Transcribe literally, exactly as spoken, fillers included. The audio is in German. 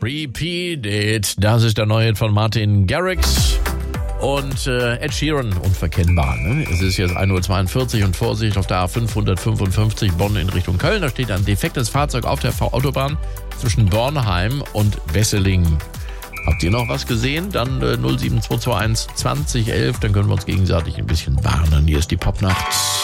Repeat It. Das ist der neue Hit von Martin Garrix. Und äh, Ed Sheeran, unverkennbar. Ne? Es ist jetzt ein Uhr zweiundvierzig und Vorsicht auf der A fünfhundertfünfundfünfzig Bonn in Richtung Köln. Da steht ein defektes Fahrzeug auf der V-Autobahn zwischen Bornheim und Wesseling. Habt ihr noch was gesehen? Dann äh, null sieben zwei zwei eins zwanzig elf, dann können wir uns gegenseitig ein bisschen warnen. Hier ist die Popnacht.